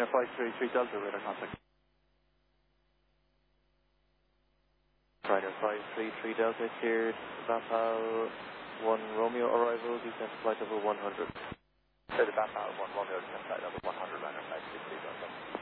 533 Delta radar contact. Ryder 533 Delta cleared Vapal 1 Romeo arrival, descent flight level 100. Say the Vapal 1 Romeo descent flight level 100, Ryder 533 Delta.